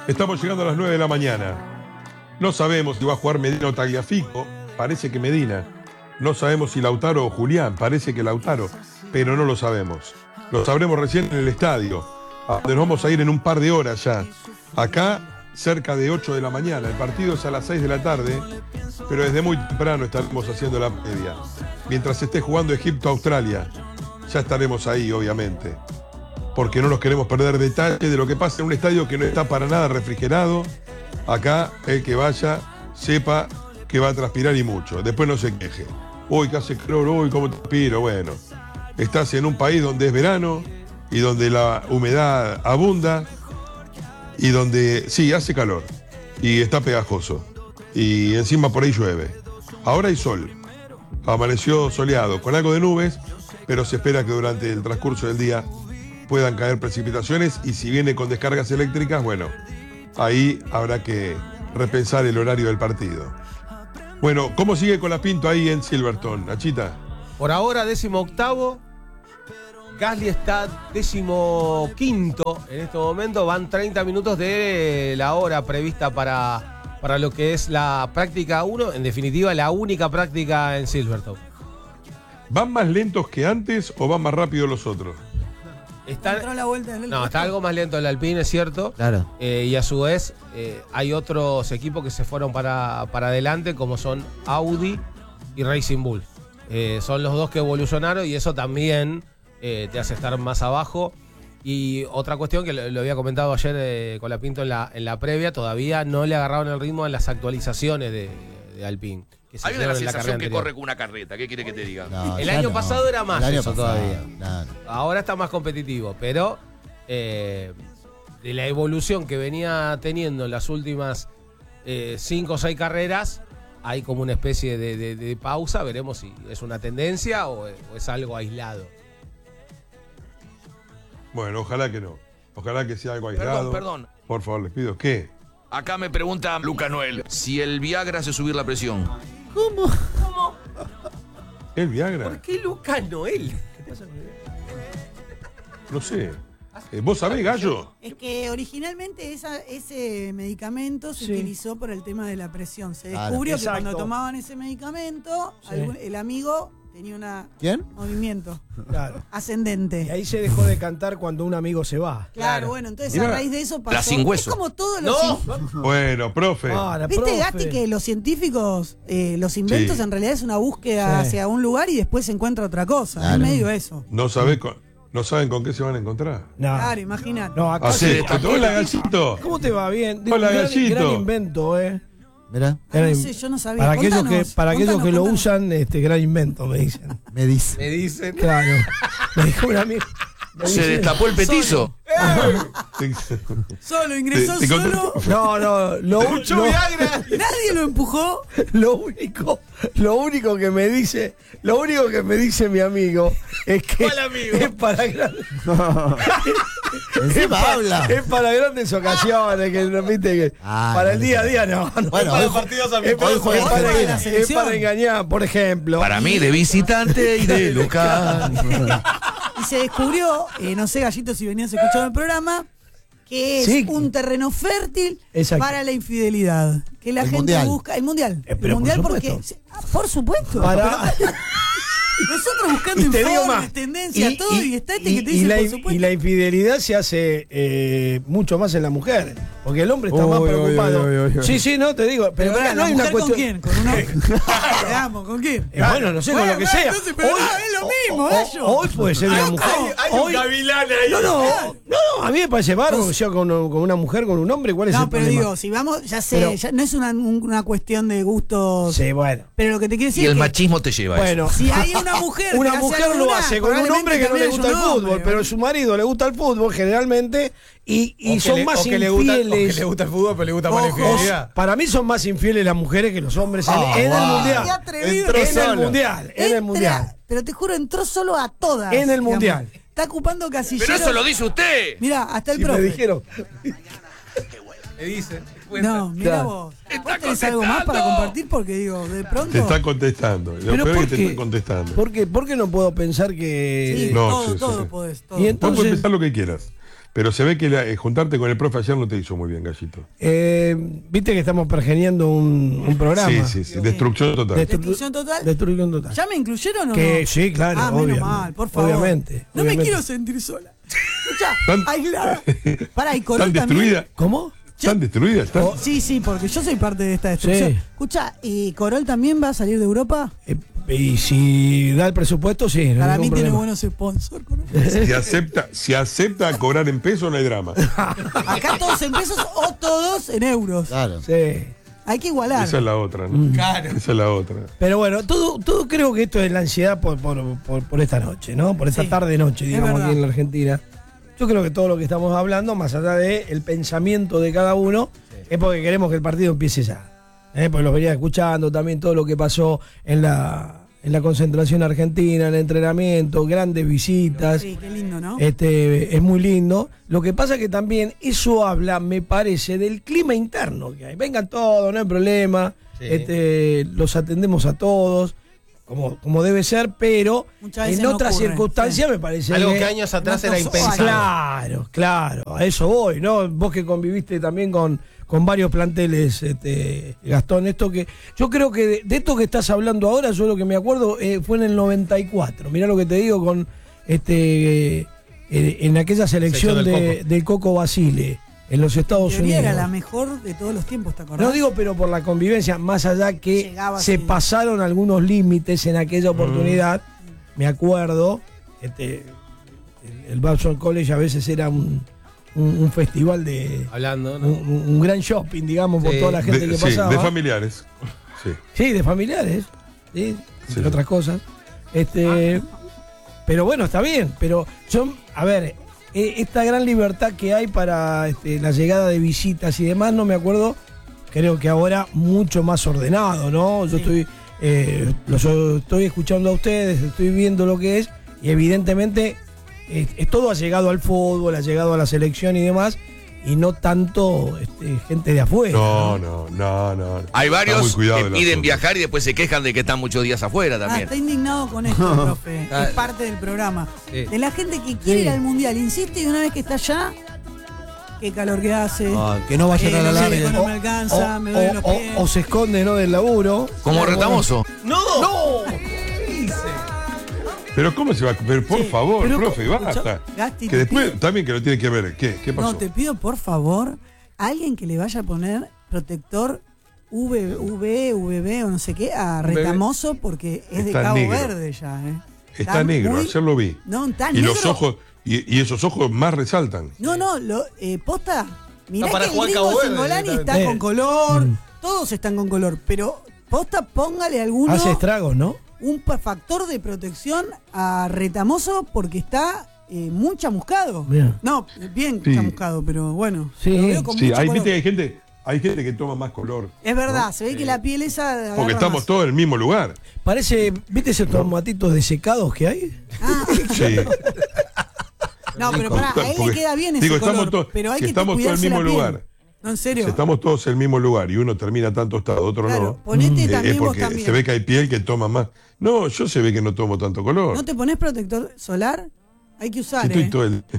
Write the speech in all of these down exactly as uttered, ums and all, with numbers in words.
Estamos llegando a las nueve de la mañana. No sabemos si va a jugar Medina o Tagliafico. Parece que Medina. No sabemos si Lautaro o Julián. Parece que Lautaro. Pero no lo sabemos. Lo sabremos recién en el estadio, a donde nos vamos a ir en un par de horas ya. Acá, cerca de ocho de la mañana. El partido es a las seis de la tarde, pero desde muy temprano estaremos haciendo la previa. Mientras esté jugando Egipto-Australia, ya estaremos ahí, obviamente. Porque no nos queremos perder detalles de lo que pasa en un estadio que no está para nada refrigerado. Acá, el que vaya, sepa que va a transpirar y mucho. Después no se queje. Uy, que hace calor, uy, cómo transpiro. Bueno, estás en un país donde es verano y donde la humedad abunda y donde, sí, hace calor y está pegajoso. Y encima por ahí llueve. Ahora hay sol. Amaneció soleado, con algo de nubes, pero se espera que durante el transcurso del día puedan caer precipitaciones, y si viene con descargas eléctricas, bueno, ahí habrá que repensar el horario del partido. Bueno, ¿cómo sigue Colapinto ahí en Silverstone, Nachita? Por ahora décimo octavo, Gasly está décimo quinto en este momento, van treinta minutos de la hora prevista para, para lo que es la práctica uno, en definitiva la única práctica en Silverstone. ¿Van más lentos que antes o van más rápido los otros? Está, la vuelta del no, está algo más lento el Alpine, es cierto. Claro. Eh, y a su vez eh, hay otros equipos que se fueron para, para adelante, como son Audi y Racing Bull. Eh, son los dos que evolucionaron y eso también eh, te hace estar más abajo. Y otra cuestión que lo, lo había comentado ayer eh, con la Pinto en la, en la previa, todavía no le agarraron el ritmo en las actualizaciones de, de Alpine. Que Hay una la sensación que anterior. corre con una carreta. ¿Qué quiere que te diga? No, el ya año no. pasado era más El año eso pasado, todavía. claro. Ahora está más competitivo, pero eh, de la evolución que venía teniendo en las últimas eh, cinco o seis carreras, hay como una especie de, de, de pausa. Veremos si es una tendencia o, o es algo aislado. Bueno, ojalá que no. Ojalá que sea algo aislado. Perdón, perdón. Por favor, les pido. ¿Qué? Acá me pregunta Luca Noel si el Viagra hace subir la presión. ¿Cómo? ¿Cómo? ¿El Viagra? ¿Por qué Lucas Noel? ¿Qué pasa con el No sé. Eh, ¿Vos sabés, Gallo? Es que originalmente esa, ese medicamento se Sí. utilizó por el tema de la presión. Se Claro. descubrió que Exacto. cuando tomaban ese medicamento, Sí. algún- el amigo tenía un ¿Quién? movimiento Claro. ascendente. Y ahí se dejó de cantar cuando un amigo se va. Claro, Claro. bueno, entonces Mirá. a raíz de eso pasó. La sin hueso. Es como todos los. No. cien- Bueno, profe. Ah, la ¿Viste, profe. Gasti, que los científicos, eh, los inventos Sí. en realidad es una búsqueda Sí. hacia un lugar y después se encuentra otra cosa? Claro. Es medio eso. No, sabés con- no saben con qué se van a encontrar. No. Claro, imagínate. No, acá Así, se- te hola, Gallito. ¿Cómo te va? Bien. De- Hola, gran, Gallito. gran invento, ¿eh? Mira, Ah, no sé, yo no sabía. Para aquellos que, Contanos, para aquellos contanos, que lo contanos. usan, este gran invento, me dicen. me dice. Me dicen. Claro. Me dijo un amigo. me ¿Se dice- destapó el petizo? Solo, ingresó Te- te solo. conté- No, no, lo, un- Mucho lo- Viagra. Nadie lo empujó. lo único, lo único que me dice, lo único que me dice mi amigo es que ¿Cuál amigo? es para grandes, es Encima para, habla. es para grandes ocasiones, que no viste que Ah, para no, el día a no. día no, no. Bueno, es hoy, para, partidos es para, amistosos. es para- Hoy juega la es selección. para engañar, por ejemplo. Para mí, de visitante y de local. Y se descubrió, eh, no sé, Gallito, si venías escuchando el programa, que es Sí. un terreno fértil Exacto. para la infidelidad. Que la El gente mundial. busca. El mundial. Eh, pero el mundial por porque. supuesto. Ah, por supuesto. Para- Pero- nosotros buscando Y te digo informes, más, tendencias, todo, y, está este y- que te y dice la, por in- supuesto. y la infidelidad se hace eh, mucho más en la mujer, porque el hombre está Uy, más uy, preocupado. uy, uy, uy. Sí, sí, no, te digo, pero, Pero pará, no ¿la hay una mujer cuestión. con quién? ¿Con un hombre? Veamos, ¿con quién? Eh, bueno, no sé, con Bueno, lo que bueno, sea. entonces, pero no, es lo mismo, o- gallo. hoy puede ser una mujer. Hay hoy- un gavilán ahí. no, no, no, no, a mí me parece bárbaro que sea con, con una mujer, con un hombre, ¿cuál es No, el pero problema? digo, si vamos, ya sé, Pero- ya no es una, un- una cuestión de gustos. Sí, bueno. Pero lo que te quiero decir Y el es que machismo te lleva a eso. Bueno, si hay una mujer que una hace mujer algo lo una, hace con un hombre que no le probablemente gusta el también es un fútbol, hombre, pero ¿no? a su marido le gusta el fútbol generalmente y, y O que son le- más o que le gusta- o que infieles. le gusta el fútbol, pero le gusta más la Ojo. infidelidad. Para mí son más infieles las mujeres que los hombres en, Ah, en el wow. mundial. Qué atrevido. Entró En en el solo. mundial, en el Entra, mundial. Pero te juro, entró solo a todas. En el digamos. mundial. Está ocupando casilleros. Pero eso lo dice usted. Mira, hasta el Si me profe. dijeron. Me dicen. No, mira Claro. vos. Está ¿Vos tenés algo más para contestando. compartir? Porque digo, de pronto. Te están contestando. Lo Pero peor es ¿por que te qué? están contestando. ¿Por qué? ¿Por qué no puedo pensar que Sí, No, todo, sí, todo sí. podés. Todo. Y Vos entonces- podés pensar lo que quieras. Pero se ve que la- eh, juntarte con el profe ayer no te hizo muy bien, Gallito. Eh, Viste que estamos pergeniendo un, un programa. Sí, sí, sí. Destrucción total. Destru- ¿Destrucción total? Destrucción total. ¿Ya me incluyeron o Que no? sí, claro, Ah, menos obviamente, mal, por favor. obviamente, No obviamente. me quiero sentir sola. Escuchá, Tan- aislada. Pará, y Corol ¿Están también. destruidas? ¿Cómo? ¿Están destruidas? ¿Están? Oh, Sí, sí, porque yo soy parte de esta destrucción. Sí. Escucha, ¿y Corol también va a salir de Europa? Eh, y si da el presupuesto, sí. No Para hay mí ningún tiene problema. buenos sponsors. Corol. Si acepta, si acepta cobrar en pesos, no hay drama. Acá todos en pesos o todos en euros. Claro. Sí. Hay que igualar. Esa es la otra, ¿no? Claro. Esa es la otra. Pero bueno, todo, todo creo que esto es la ansiedad por, por, por, por esta noche, ¿no? Por esta Sí, tarde-noche, es digamos, verdad. aquí en la Argentina. Yo creo que todo lo que estamos hablando, más allá del pensamiento de cada uno, es porque queremos que el partido empiece ya. ¿eh? Porque los venía escuchando también todo lo que pasó en la, en la concentración argentina, en el entrenamiento, grandes visitas. Sí, qué lindo, ¿no? Este, es muy lindo. Lo que pasa es que también eso habla, me parece, del clima interno que hay. Vengan todos, no hay problema. Sí. Este, los atendemos a todos, como, como debe ser, pero Muchas veces en no otras ocurre, circunstancias sí. me parece Algo que años atrás no era sos- impensable. Claro, claro, a eso voy, ¿no? Vos que conviviste también con, con varios planteles, este, Gastón, esto que. Yo creo que de, de esto que estás hablando ahora, yo lo que me acuerdo eh, fue en el noventa y cuatro. Mirá lo que te digo con este eh, en aquella selección, Selección del de, Coco. del Coco Basile en los Estados En teoría Unidos. era la mejor de todos los tiempos, ¿te acordás? No digo, pero por la convivencia, más allá que Llegaba se así. pasaron algunos límites en aquella oportunidad, me acuerdo, este, el, el Babson College a veces era un, un- un festival de. Hablando, Un, ¿no? un- un gran shopping, digamos, por Sí. toda la gente De, que sí, pasaba. de familiares. Sí. Sí, de familiares, ¿sí? entre Sí. otras cosas. Este, pero bueno, está bien, pero yo, a ver, eh, esta gran libertad que hay para este, la llegada de visitas y demás, no me acuerdo, creo que ahora mucho más ordenado, ¿no? Yo Sí. estoy, eh, los estoy escuchando a ustedes, estoy viendo lo que es, y evidentemente eh, es todo ha llegado al fútbol, ha llegado a la selección y demás, y no tanto este, gente de afuera. No, no, no, no. Hay Está muy varios cuidado que el piden asunto. viajar y después se quejan de que están muchos días afuera Ah, también. está indignado con esto, profe. Es parte del programa. Sí. De la gente que quiere Sí. ir al mundial, insiste y una vez que está allá, qué calor que hace. Ah, que no vayan Eh, a la no sé, larga. no me alcanza, o, me duelen los o- pies. o se esconde, ¿no? Del laburo. Como Claro, retamoso. ¡No! ¡No! Pero ¿cómo se va? Pero por Sí, favor, pero profe, ¿cómo? basta. Gasti, Que te después pido- también que lo tiene que ver. ¿Qué, qué pasó? No, te pido por favor, alguien que le vaya a poner protector V, V, V B o no sé qué a Retamoso porque es de Está Cabo negro. Verde ya, ¿eh? Está negro, muy- ayer lo vi. No, está Y negro. los ojos, y, y esos ojos más resaltan. No, no, lo, eh, posta. Mirá Está para que el jugar gringo Cabo Verde, Singolani está directamente. con color, Mm. todos están con color, pero posta, póngale alguno Hace estragos, ¿no? un pa- factor de protección a Retamoso porque está eh, muy chamuscado. Bien. No, bien Sí. chamuscado, pero bueno. Sí. lo veo con Sí, mucho hay, color. viste que hay gente, hay gente que toma más color. Es verdad, ¿no? se ve que la piel esa. agarra Porque estamos más. todos en el mismo lugar. Parece, ¿viste esos tomatitos desecados que hay? Ah, Sí. no, pero pará, a él le Porque- queda bien ese digo, estamos color, todos- pero hay que que estamos todos en el cuidarse la mismo piel. lugar. No, en serio. Si estamos todos en el mismo lugar y uno termina tan tostado, otro Claro, no. ponete eh, también es vos porque también. se ve que hay piel que toma más. No, yo se ve que no tomo tanto color. ¿No te pones protector solar? Hay que usar, Si estoy ¿eh? todo el-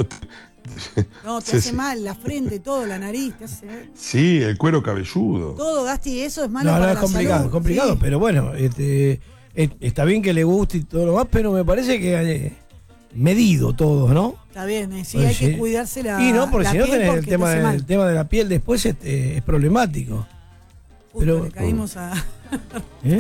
No, te Sí, hace sí. mal la frente, todo, la nariz, te hace Sí, el cuero cabelludo. todo, Gasti, eso es malo No, no, para es la complicado, salud. complicado, Sí. pero bueno, este, es- está bien que le guste y todo lo más, pero me parece que eh, medido todo, ¿no? Está bien, eh, sí, Pues hay sí. que cuidarse la Y no, porque la si no piel tenés el porque tema, te hace de, mal. el tema de la piel después este, es problemático. Justo pero- le caímos a... ¿eh?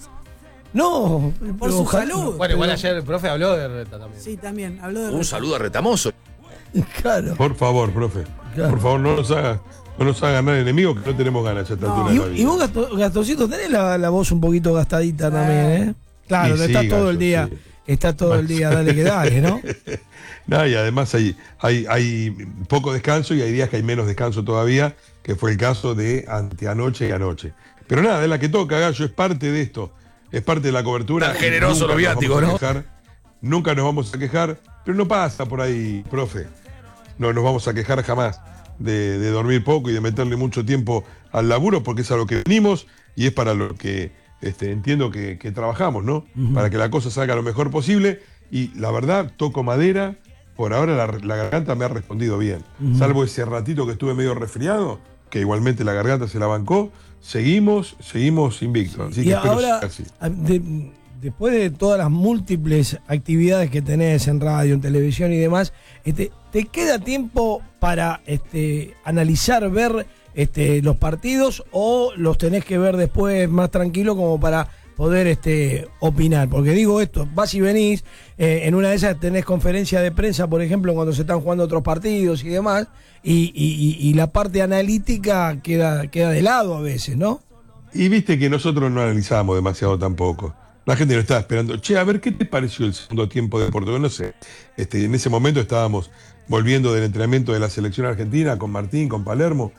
No, Por pero su ojalá- salud. Bueno, igual pero- ayer el profe habló de Reta también. Sí, también, habló de... Un saludo a Retamoso. Claro. Por favor, profe. Claro. Por favor, no nos haga, no nos haga ganar enemigos que no tenemos ganas a esta No. altura de la Y, vida. y vos, Gasto- Gastoncito, tenés la, la voz un poquito gastadita también, ¿eh? Claro, Y sí, está todo Gato, el día, sí. está todo el día, dale que dale, ¿no? No, y además hay, hay, hay poco descanso y hay días que hay menos descanso todavía, que fue el caso de anteanoche y anoche. Pero nada, es la que toca, Gallo, es parte de esto, es parte de la cobertura. Tan generoso Nunca los nos viáticos, vamos a ¿no? quejar, nunca nos vamos a quejar, pero no pasa por ahí, profe. No nos vamos a quejar jamás de, de dormir poco y de meterle mucho tiempo al laburo, porque es a lo que venimos y es para lo que este, entiendo que, que trabajamos, ¿no? Para que la cosa salga lo mejor posible. Y la verdad, toco madera, por ahora la, la garganta me ha respondido bien. Uh-huh. Salvo ese ratito que estuve medio resfriado, que igualmente la garganta se la bancó, seguimos, seguimos invictos. Así y que ahora, así. De, después de todas las múltiples actividades que tenés en radio, en televisión y demás, este, ¿te queda tiempo para este, analizar, ver este, los partidos o los tenés que ver después más tranquilo como para poder este, opinar? Porque digo esto, vas y venís, eh, en una de esas tenés conferencia de prensa, por ejemplo, cuando se están jugando otros partidos y demás, y, y, y la parte analítica queda, queda de lado a veces, ¿no? Y viste que nosotros no analizamos demasiado tampoco. La gente no estaba esperando. Che, a ver, ¿qué te pareció el segundo tiempo de Portugal? No sé. Este, en ese momento estábamos volviendo del entrenamiento de la selección argentina con Martín, con Palermo,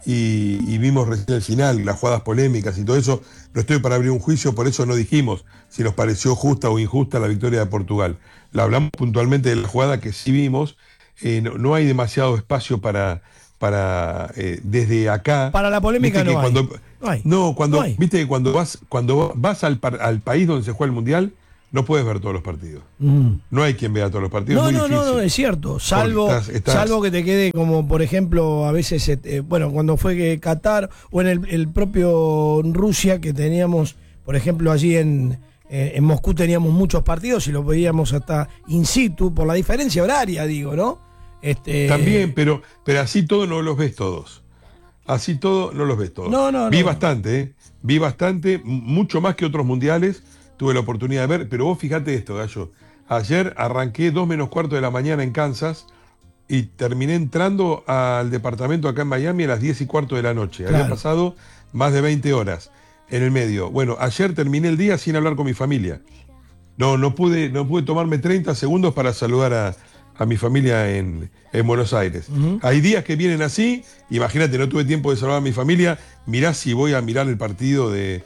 y, y vimos recién el final, las jugadas polémicas y todo eso. No estoy para abrir un juicio, por eso no dijimos si nos pareció justa o injusta la victoria de Portugal. La hablamos puntualmente de la jugada que sí vimos. Eh, no, no hay demasiado espacio para, para eh, desde acá. Para la polémica no hay. Cuando, no hay. No, cuando, no hay. viste que cuando vas, cuando vas al, al país donde se juega el Mundial, no puedes ver todos los partidos. Mm. No hay quien vea todos los partidos. No, es muy no, difícil. no, no, es cierto. Salvo, estás, estás... salvo que te quede como, por ejemplo, a veces, eh, bueno, cuando fue Qatar o en el, el propio Rusia, que teníamos, por ejemplo, allí en, eh, en Moscú teníamos muchos partidos y los veíamos hasta in situ, por la diferencia horaria, digo, ¿no? Este... También, pero, pero así todo no los ves todos. Así todo no los ves todos. No, no, Vi no. bastante, ¿eh? Vi bastante, mucho más que otros mundiales. Tuve la oportunidad de ver, pero vos fíjate esto, Gallo. Ayer arranqué dos menos cuarto de la mañana en Kansas y terminé entrando al departamento acá en Miami a las diez y cuarto de la noche. Claro. Había pasado más de veinte horas en el medio. Bueno, ayer terminé el día sin hablar con mi familia. No, no pude, no pude tomarme treinta segundos para saludar a, a mi familia en, en Buenos Aires. Uh-huh. Hay días que vienen así, imagínate, no tuve tiempo de saludar a mi familia, mirá si voy a mirar el partido de...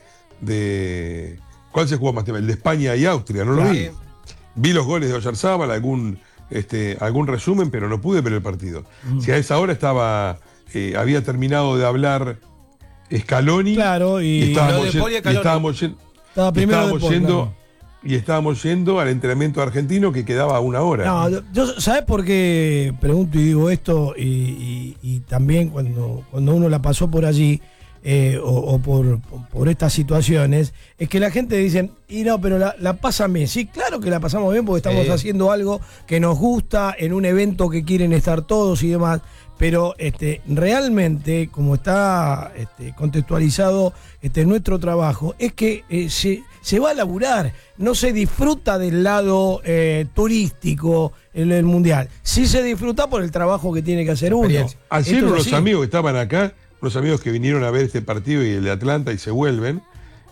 de ¿cuál se jugó más tema? El de España y Austria, no lo claro. vi. Vi los goles de Oyarzábal, algún, este, algún resumen, pero no pude ver el partido. Uh-huh. Si a esa hora estaba, eh, había terminado de hablar Scaloni, claro, y, y estábamos, lo de y estábamos, yendo, Estaba primero estábamos de yendo... no. Y estábamos yendo al entrenamiento argentino que quedaba a una hora. No, yo, ¿sabes por qué pregunto y digo esto? Y, y, y también cuando, cuando uno la pasó por allí, eh, o, o por, por estas situaciones, es que la gente dice, y no, pero la, la pasan bien. Sí, claro que la pasamos bien porque estamos eh. haciendo algo que nos gusta, en un evento que quieren estar todos y demás. Pero este, realmente, como está este, contextualizado este, nuestro trabajo, es que eh, se, se va a laburar, no se disfruta del lado eh, turístico en el Mundial. Sí se disfruta por el trabajo que tiene que hacer uno. Ayer unos así. amigos que estaban acá, unos amigos que vinieron a ver este partido y el de Atlanta y se vuelven,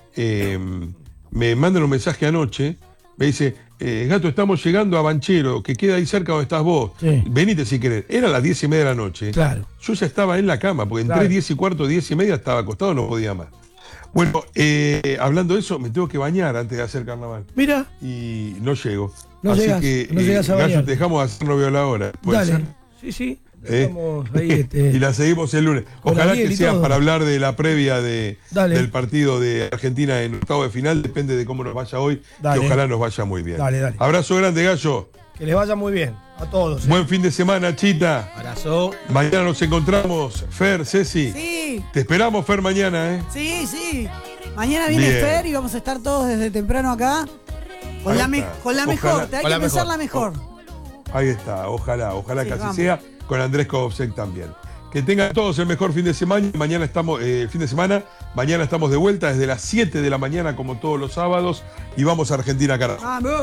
eh, me mandan un mensaje anoche, me dice... Eh, Gato, estamos llegando a Banchero, que queda ahí cerca donde estás vos. Sí. Venite si querés. Era las diez y media de la noche. Claro. Yo ya estaba en la cama, porque claro. entre diez y cuarto, diez y media estaba acostado, no podía más. Bueno, eh, hablando de eso, me tengo que bañar antes de hacer carnaval. Mira. Y no llego. No Así llegas, que, no llegas eh, a bañar. Gallo, te dejamos hacer novio a la hora. Dale. Ser? Sí, sí. ¿Eh? Ahí, este... y la seguimos el lunes. Ojalá que sea para hablar de la previa de, del partido de Argentina en octavo de final. Depende de cómo nos vaya hoy. Dale. Que ojalá nos vaya muy bien. Dale, dale. Abrazo grande, Gallo. Que les vaya muy bien a todos. Buen ¿eh? fin de semana, Chita. Abrazo. Mañana nos encontramos. Fer, Ceci. Sí. Te esperamos, Fer, mañana, ¿eh? Sí, sí. Mañana viene bien. Fer y vamos a estar todos desde temprano acá. Con Ahí la, me con la mejor. Te hay que pensar la mejor. Ahí está. Ojalá, ojalá sí, que así vamos. sea. Con Andrés Kovsek también. Que tengan todos el mejor fin de semana. Mañana estamos, eh, fin de semana, mañana estamos de vuelta desde las siete de la mañana, como todos los sábados, y vamos a Argentina, carajo. Ah,